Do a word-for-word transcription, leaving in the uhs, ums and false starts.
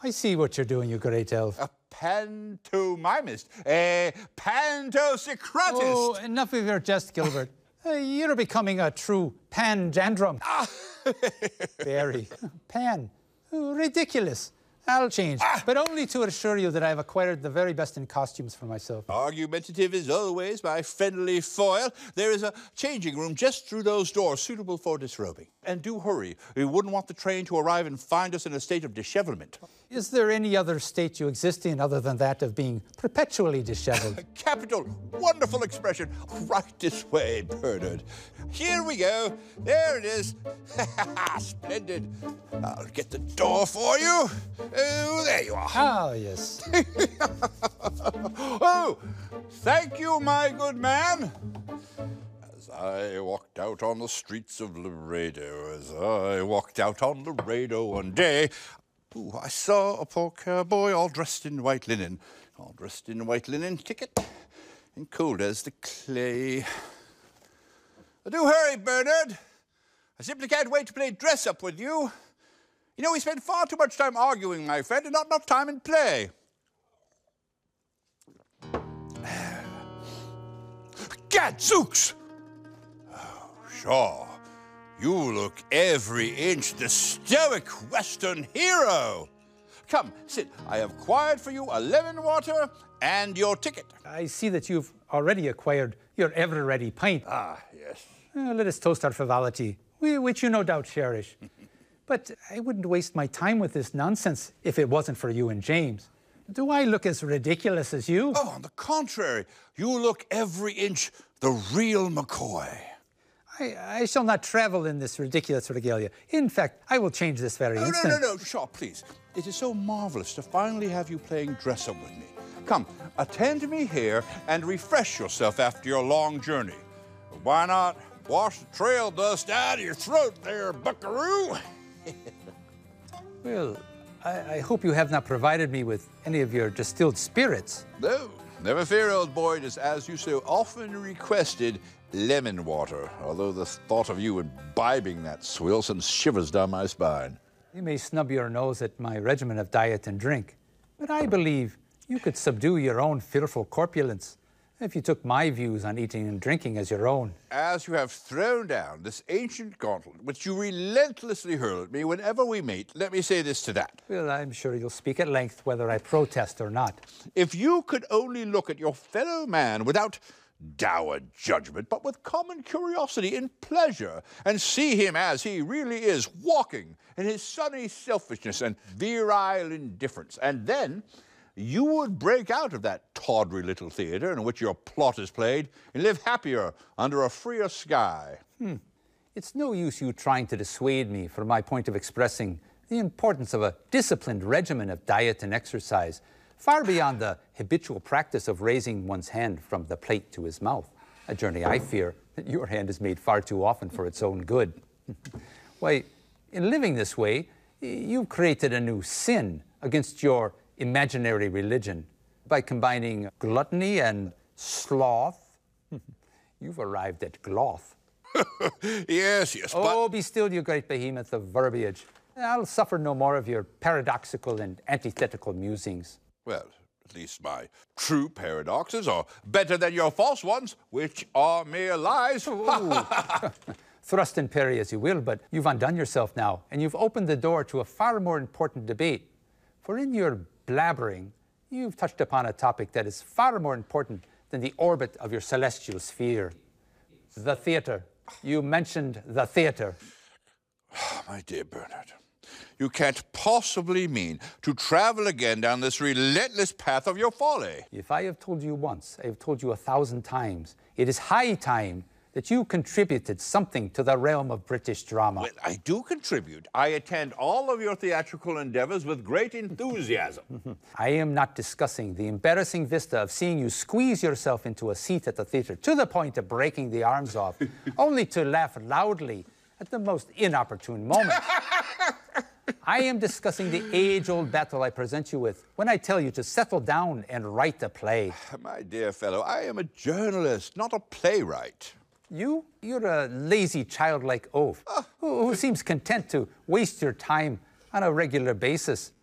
I see what you're doing, you great elf. A pantomimist. A pantosocratist. Oh, enough of your jest, Gilbert. uh, you're becoming a true panjandrum. Ah. Very. Pan. Oh, ridiculous. I'll change, ah. but only to assure you that I've acquired the very best in costumes for myself. Argumentative as always, my friendly foil. There is a changing room just through those doors, suitable for disrobing. And do hurry. We wouldn't want the train to arrive and find us in a state of dishevelment. Is there any other state you exist in other than that of being perpetually disheveled? Capital, wonderful expression. Right this way, Bernard. Here we go. There it is. Splendid. I'll get the door for you. Oh, there you are. Ah, yes. Oh, thank you, my good man. As I walked out on the streets of Laredo, as I walked out on Laredo one day, ooh, I saw a poor cowboy all dressed in white linen, all dressed in white linen, ticket, and cold as the clay. Do hurry, Bernard. I simply can't wait to play dress-up with you. You know, we spend far too much time arguing, my friend, and not enough time in play. Gadzooks! Oh, Shaw, you look every inch the stoic Western hero. Come, sit. I have acquired for you a lemon water and your ticket. I see that you've already acquired your ever-ready pint. Ah, yes. Uh, let us toast our frivolity, which you no doubt cherish. But I wouldn't waste my time with this nonsense if it wasn't for you and James. Do I look as ridiculous as you? Oh, on the contrary, you look every inch the real McCoy. I, I shall not travel in this ridiculous regalia. In fact, I will change this very no, instant. No, no, no, Shaw, please. It is so marvelous to finally have you playing dress-up with me. Come, attend me here and refresh yourself after your long journey. Why not wash the trail dust out of your throat there, buckaroo? Well, I, I hope you have not provided me with any of your distilled spirits. No, never fear, old boy. It is, as you so often requested, lemon water, although the thought of you imbibing that swill sends shivers down my spine. You may snub your nose at my regimen of diet and drink, but I believe you could subdue your own fearful corpulence if you took my views on eating and drinking as your own. As you have thrown down this ancient gauntlet, which you relentlessly hurl at me whenever we meet, let me say this to that. Well, I'm sure you'll speak at length whether I protest or not. If you could only look at your fellow man without dour judgment, but with common curiosity and pleasure, and see him as he really is, walking in his sunny selfishness and virile indifference, and then you would break out of that tawdry little theater in which your plot is played and live happier under a freer sky. Hmm. It's no use you trying to dissuade me from my point of expressing the importance of a disciplined regimen of diet and exercise, far beyond the habitual practice of raising one's hand from the plate to his mouth, a journey I fear that your hand is made far too often for its own good. Why, in living this way, you've created a new sin against your imaginary religion by combining gluttony and sloth. You've arrived at gloth. Yes, yes, but... Oh, be still, you great behemoth of verbiage. I'll suffer no more of your paradoxical and antithetical musings. Well, at least my true paradoxes are better than your false ones, which are mere lies. Thrust and parry as you will, but you've undone yourself now, and you've opened the door to a far more important debate. For in your blabbering, you've touched upon a topic that is far more important than the orbit of your celestial sphere. The theater. You mentioned the theater. My dear Bernard, you can't possibly mean to travel again down this relentless path of your folly. If I have told you once, I have told you a thousand times. It is high time that you contributed something to the realm of British drama. Well, I do contribute. I attend all of your theatrical endeavors with great enthusiasm. I am not discussing the embarrassing vista of seeing you squeeze yourself into a seat at the theater to the point of breaking the arms off, only to laugh loudly at the most inopportune moment. I am discussing the age-old battle I present you with when I tell you to settle down and write a play. My dear fellow, I am a journalist, not a playwright. You? You're a lazy, childlike oaf uh, who, who seems content to waste your time on a regular basis.